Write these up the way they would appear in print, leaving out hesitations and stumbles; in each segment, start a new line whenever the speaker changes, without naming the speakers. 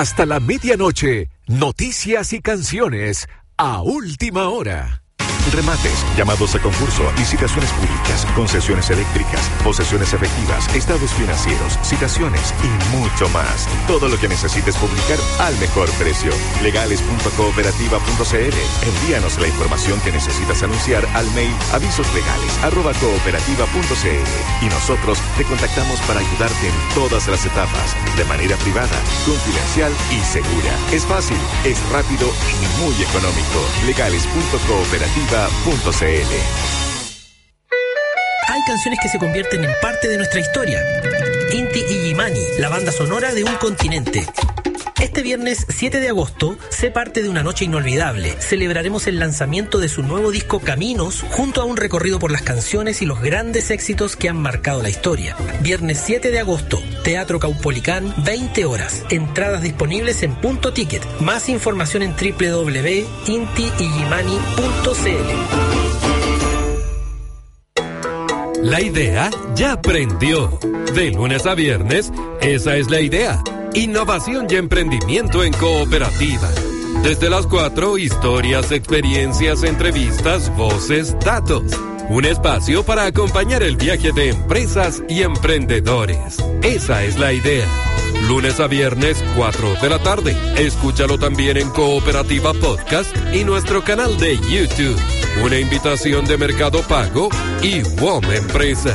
hasta la medianoche, noticias y canciones a última hora. Remates, llamados a concurso, licitaciones públicas, concesiones eléctricas, posesiones efectivas, estados financieros, citaciones y mucho más. Todo lo que necesites publicar al mejor precio. Legales.cooperativa.cl. Envíanos la información que necesitas anunciar al mail avisoslegales@cooperativa.cl y nosotros te contactamos para ayudarte en todas las etapas, de manera privada, confidencial y segura. Es fácil, es rápido y muy económico. Legales.cooperativa.cl.
Hay canciones que se convierten en parte de nuestra historia. Inti Illimani, la banda sonora de un continente. Este viernes 7 de agosto, sé parte de una noche inolvidable. Celebraremos el lanzamiento de su nuevo disco Caminos, junto a un recorrido por las canciones y los grandes éxitos que han marcado la historia. Viernes 7 de agosto, Teatro Caupolicán, 20 horas. Entradas disponibles en Punto Ticket. Más información en www.intiillimani.cl.
La idea ya prendió. De lunes a viernes, esa es la idea. Innovación y emprendimiento en cooperativa. Desde las 4, historias, experiencias, entrevistas, voces, datos. Un espacio para acompañar el viaje de empresas y emprendedores. Esa es la idea. Lunes a viernes, 4 de la tarde. Escúchalo también en Cooperativa Podcast y nuestro canal de YouTube. Una invitación de Mercado Pago y WOM Empresas.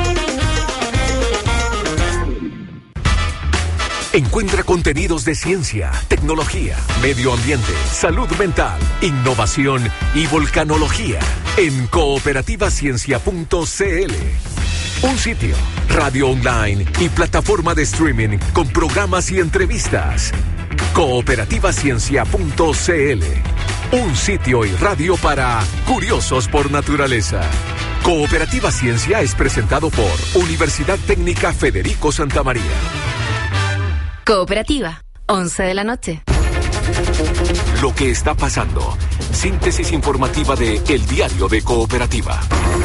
Encuentra contenidos de ciencia, tecnología, medio ambiente, salud mental, innovación y volcanología en cooperativaciencia.cl. Un sitio, radio online y plataforma de streaming con programas y entrevistas. Cooperativaciencia.cl. Un sitio y radio para curiosos por naturaleza. Cooperativa Ciencia es presentado por Universidad Técnica Federico Santa María.
Cooperativa, 11 de la noche.
Lo que está pasando. Síntesis informativa de El Diario de Cooperativa.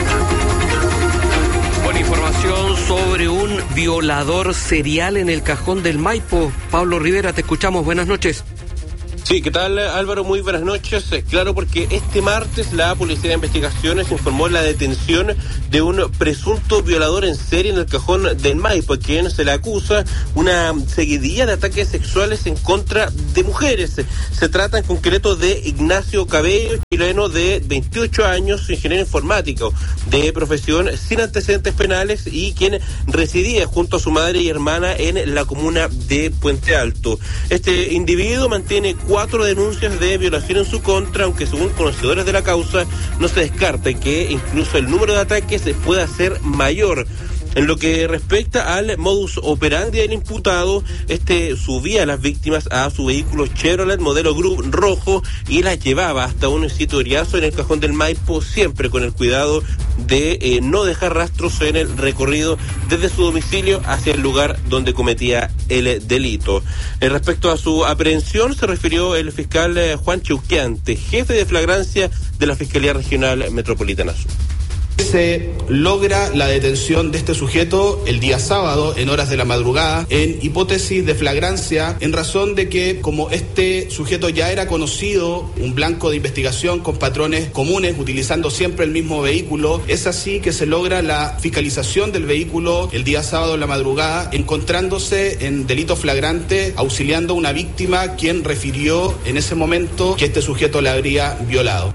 Con información sobre un violador serial en el Cajón del Maipo. Pablo Rivera, te escuchamos. Buenas noches.
Sí, ¿qué tal, Álvaro? Muy buenas noches. Claro, porque este martes la Policía de Investigaciones informó la detención de un presunto violador en serie en el Cajón del Maipo, a quien se le acusa una seguidilla de ataques sexuales en contra de mujeres. Se trata en concreto de Ignacio Cabello, chileno de 28 años, ingeniero informático, de profesión sin antecedentes penales y quien residía junto a su madre y hermana en la comuna de Puente Alto. Este individuo mantiene 4 denuncias de violación en su contra, aunque según conocedores de la causa no se descarta que incluso el número de ataques pueda ser mayor. En lo que respecta al modus operandi del imputado, subía a las víctimas a su vehículo Chevrolet modelo Group rojo y las llevaba hasta un sitio eriazo en el Cajón del Maipo, siempre con el cuidado de no dejar rastros en el recorrido desde su domicilio hacia el lugar donde cometía el delito. Respecto a su aprehensión, se refirió el fiscal Juan Cheuquiante, jefe de flagrancia de la Fiscalía Regional Metropolitana Sur.
Se logra la detención de este sujeto el día sábado en horas de la madrugada en hipótesis de flagrancia, en razón de que como este sujeto ya era conocido, un blanco de investigación con patrones comunes, utilizando siempre el mismo vehículo, es así que se logra la fiscalización del vehículo el día sábado en la madrugada, encontrándose en delito flagrante, auxiliando a una víctima quien refirió en ese momento que este sujeto le habría violado.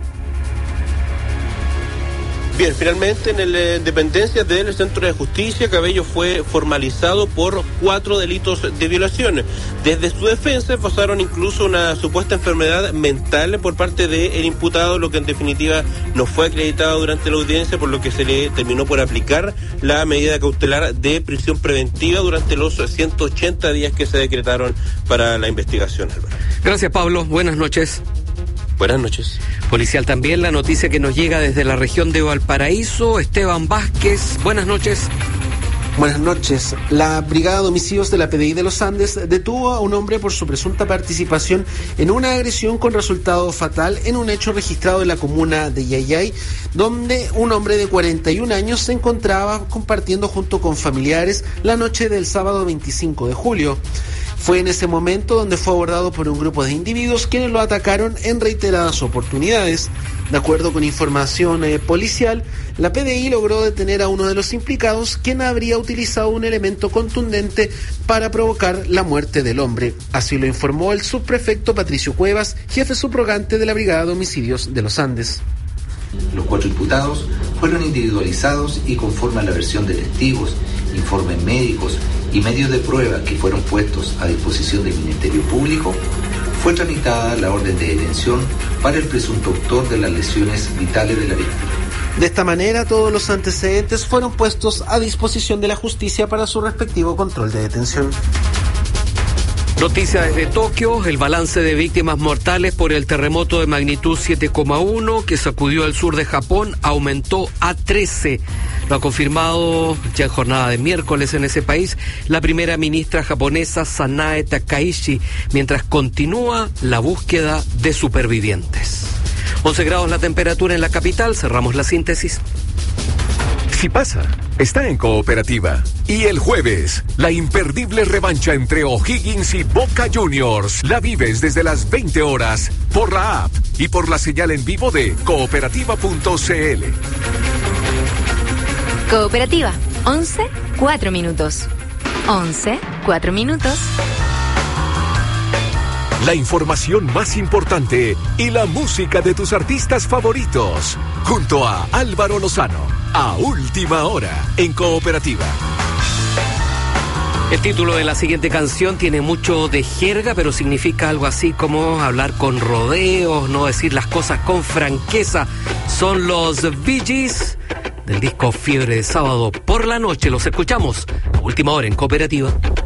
Bien, finalmente en el dependencia del Centro de Justicia, Cabello fue formalizado por 4 delitos de violación. Desde su defensa esbozaron incluso una supuesta enfermedad mental por parte del imputado, lo que en definitiva no fue acreditado durante la audiencia, por lo que se le terminó por aplicar la medida cautelar de prisión preventiva durante los 180 días que se decretaron para la investigación, Álvaro.
Gracias, Pablo. Buenas noches.
Buenas noches.
Policial también, la noticia que nos llega desde la región de Valparaíso. Esteban Vázquez, buenas noches.
Buenas noches. La Brigada de Homicidios de la PDI de los Andes detuvo a un hombre por su presunta participación en una agresión con resultado fatal en un hecho registrado en la comuna de Yayay, donde un hombre de 41 años se encontraba compartiendo junto con familiares la noche del sábado 25 de julio. Fue en ese momento donde fue abordado por un grupo de individuos quienes lo atacaron en reiteradas oportunidades. De acuerdo con información policial, la PDI logró detener a uno de los implicados, quien habría utilizado un elemento contundente para provocar la muerte del hombre. Así lo informó el subprefecto Patricio Cuevas, jefe subrogante de la Brigada de Homicidios de los Andes.
Los 4 imputados fueron individualizados y conforme a la versión de testigos, informes médicos y medios de prueba que fueron puestos a disposición del Ministerio Público, fue tramitada la orden de detención para el presunto autor de las lesiones vitales de la víctima.
De esta manera, todos los antecedentes fueron puestos a disposición de la justicia para su respectivo control de detención.
Noticia desde Tokio, el balance de víctimas mortales por el terremoto de magnitud 7,1 que sacudió el sur de Japón aumentó a 13. Lo ha confirmado ya en jornada de miércoles en ese país la primera ministra japonesa Sanae Takaichi, mientras continúa la búsqueda de supervivientes. 11 grados la temperatura en la capital, cerramos la síntesis.
Si pasa, está en Cooperativa. Y el jueves, la imperdible revancha entre O'Higgins y Boca Juniors. La vives desde las 20 horas por la app y por la señal en vivo de cooperativa.cl.
Cooperativa, 11, 4 minutos. 11, 4 minutos.
La información más importante y la música de tus artistas favoritos. Junto a Álvaro Lozano, a última hora, en Cooperativa.
El título de la siguiente canción tiene mucho de jerga, pero significa algo así como hablar con rodeos, no decir las cosas con franqueza. Son los Bee Gees del disco Fiebre de Sábado por la Noche. Los escuchamos a última hora en Cooperativa.